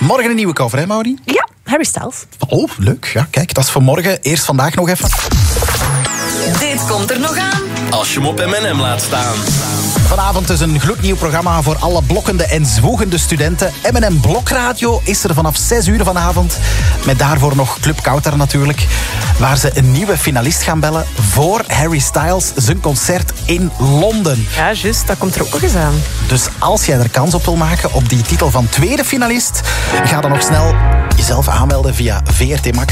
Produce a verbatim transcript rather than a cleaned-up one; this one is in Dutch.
Morgen een nieuwe cover, hè, Maureen? Ja, Harry Styles. Oh, leuk. Ja, kijk, dat is voor morgen. Eerst vandaag nog even. Dit komt er nog aan. Als je hem op M en M laat staan. Vanavond is een gloednieuw programma voor alle blokkende en zwoegende studenten. M en M Blokradio is er vanaf zes uur vanavond. Met daarvoor nog Club Kouter natuurlijk. Waar ze een nieuwe finalist gaan bellen voor Harry Styles zijn concert in Londen. Ja, juist. Dat komt er ook nog eens aan. Dus als jij er kans op wil maken op die titel van tweede finalist, ga dan nog snel jezelf aanmelden via V R T Max.